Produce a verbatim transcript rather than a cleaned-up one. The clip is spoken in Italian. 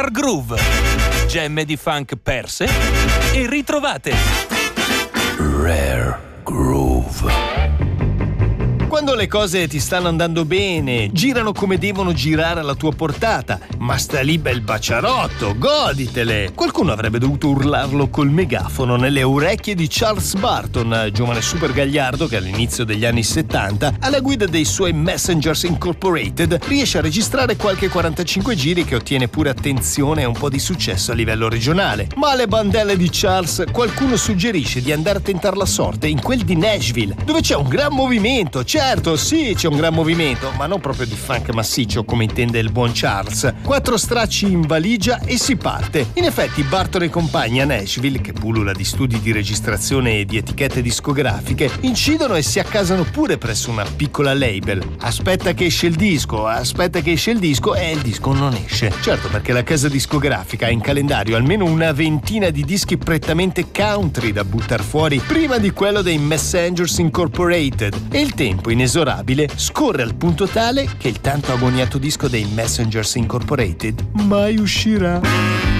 Rare Groove. Gemme di funk perse e ritrovate. Rare Groove. Quando le cose ti stanno andando bene, girano come devono girare alla tua portata, ma sta lì bel baciarotto, goditele! Qualcuno avrebbe dovuto urlarlo col megafono nelle orecchie di Charles Barton, giovane super gagliardo che all'inizio degli anni settanta, alla guida dei suoi Messengers Incorporated, riesce a registrare qualche quarantacinque giri che ottiene pure attenzione e un po' di successo a livello regionale. Ma alle bandelle di Charles qualcuno suggerisce di andare a tentar la sorte in quel di Nashville, dove c'è un gran movimento. Certo, sì, c'è un gran movimento, ma non proprio di funk massiccio come intende il buon Charles. Quattro stracci in valigia e si parte. In effetti Barton e compagni a Nashville, che pullula di studi di registrazione e di etichette discografiche, incidono e si accasano pure presso una piccola label. Aspetta che esce il disco, aspetta che esce il disco e il disco non esce. Certo, perché la casa discografica ha in calendario almeno una ventina di dischi prettamente country da buttar fuori prima di quello dei Messengers Incorporated, e il tempo inesorabile scorre al punto tale che il tanto agognato disco dei Messengers Incorporated mai uscirà.